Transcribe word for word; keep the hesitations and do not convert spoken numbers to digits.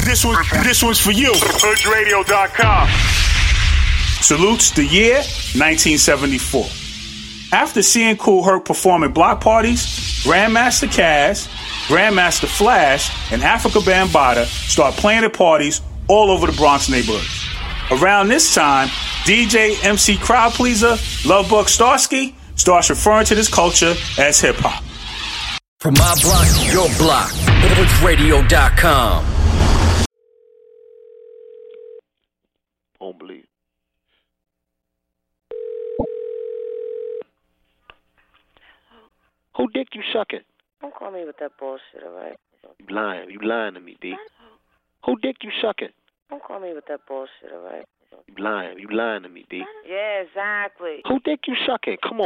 This one, this one's for you. Hood Radio dot com. Salutes the year nineteen seventy-four. After seeing Kool Herc perform at block parties, Grandmaster Caz, Grandmaster Flash, and Afrika Bambaataa start playing at parties all over the Bronx neighborhoods. Around this time, D J M C Crowd Pleaser Lovebug Starsky starts referring to this culture as hip-hop. From my block to your block, Hood Radio dot com. Don't believe. Who dick you sucking? Don't call me with that bullshit, all right? You lying. You lying to me, B. Who dick you sucking? Don't call me with that bullshit, all right? You lying. You lying to me, B. Yeah, exactly. Who dick you sucking? Come on.